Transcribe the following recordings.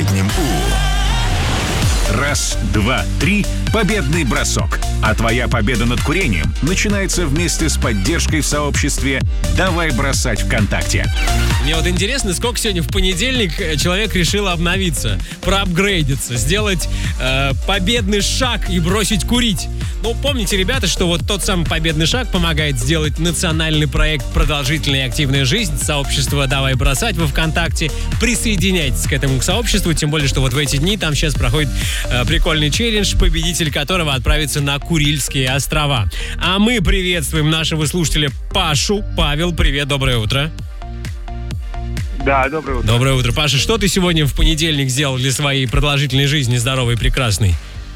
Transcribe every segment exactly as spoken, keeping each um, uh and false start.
последним «У». Раз, два, три. Победный бросок. А твоя победа над курением начинается вместе с поддержкой в сообществе «Давай бросать ВКонтакте». Мне вот интересно, сколько сегодня в понедельник человек решил обновиться, проапгрейдиться, сделать э, победный шаг и бросить курить. Ну, помните, ребята, что вот тот самый победный шаг помогает сделать национальный проект «Продолжительная и активная жизнь», сообщество «Давай бросать» во ВКонтакте. Присоединяйтесь к этому к сообществу, тем более, что вот в эти дни там сейчас проходит э, прикольный челлендж, победитель которого отправится на Курильские острова. А мы приветствуем нашего слушателя Пашу. Павел, привет, доброе утро. Да, доброе утро. Доброе утро. Паша, что ты сегодня в понедельник сделал для своей продолжительной жизни, здоровой и прекрасной?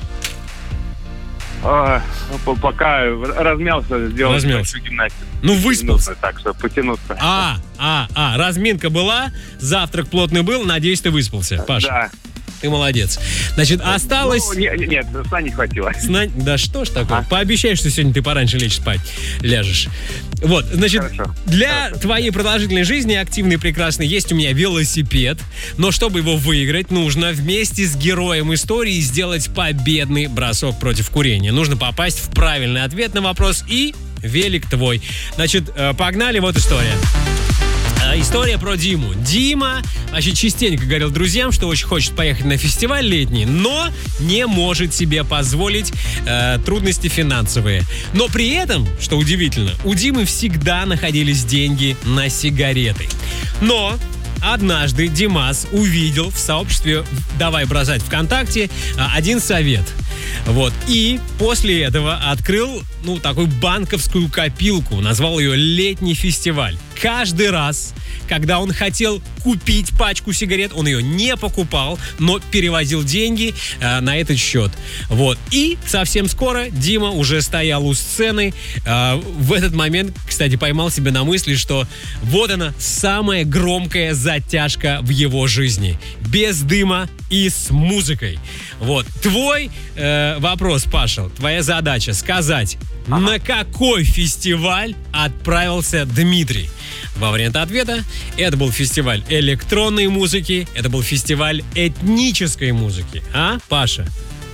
А, пока размялся, сделал размялся. гимнастику. Ну, выспался. Так что потянуться. А, а, а, разминка была, завтрак плотный был, надеюсь, ты выспался, Паша. Да. Ты молодец. Значит, осталось... Ну, не, нет, сна не хватило. Сна... Да что ж такое? А? Пообещай, что сегодня ты пораньше лечь спать ляжешь. Вот, значит, Хорошо. для Хорошо. твоей продолжительной жизни, активной и прекрасной, есть у меня велосипед. Но чтобы его выиграть, нужно вместе с героем истории сделать победный бросок против курения. Нужно попасть в правильный ответ на вопрос, и велик твой. Значит, погнали, вот история. История про Диму. Дима, значит, частенько говорил друзьям, что очень хочет поехать на фестиваль летний, но не может себе позволить э, трудности финансовые. Но при этом, что удивительно, у Димы всегда находились деньги на сигареты. Но однажды Димас увидел в сообществе «Давай бросать ВКонтакте» один совет. Вот. И после этого открыл, ну, такую банковскую копилку. Назвал ее «Летний фестиваль». Каждый раз, когда он хотел купить пачку сигарет, он ее не покупал, но перевозил деньги э, на этот счет. Вот. И совсем скоро Дима уже стоял у сцены. Э, в этот момент, кстати, поймал себя на мысли, что вот она, самая громкая затяжка в его жизни. Без дыма и с музыкой. Вот. Твой э, вопрос, Паша, твоя задача сказать, ага. на какой фестиваль отправился Дмитрий. Во время ответа это был фестиваль электронной музыки, это был фестиваль этнической музыки. А, Паша?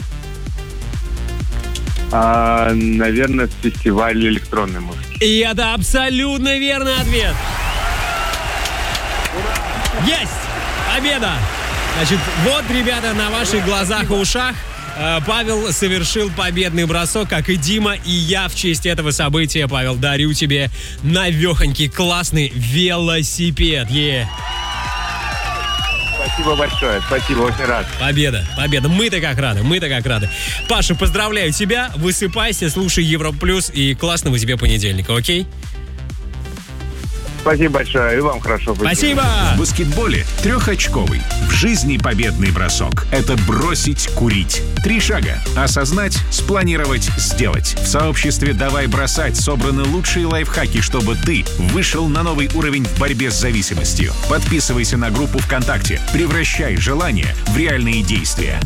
А, наверное, фестиваль электронной музыки. И это абсолютно верный ответ. Есть! Победа! Значит, вот, ребята, на ваших глазах и ушах Павел совершил победный бросок, как и Дима, и я в честь этого события, Павел, дарю тебе навехонький классный велосипед. Yeah. Спасибо большое, спасибо, очень рад. Победа, победа. Мы-то как рады, мы-то как рады. Паша, поздравляю тебя, высыпайся, слушай Европа Плюс и классного тебе понедельника, окей? Спасибо большое, и вам хорошо. Спасибо! В баскетболе трехочковый. В жизни победный бросок. Это бросить курить. Три шага. Осознать, спланировать, сделать. В сообществе «Давай бросать» собраны лучшие лайфхаки, чтобы ты вышел на новый уровень в борьбе с зависимостью. Подписывайся на группу ВКонтакте. Превращай желания в реальные действия.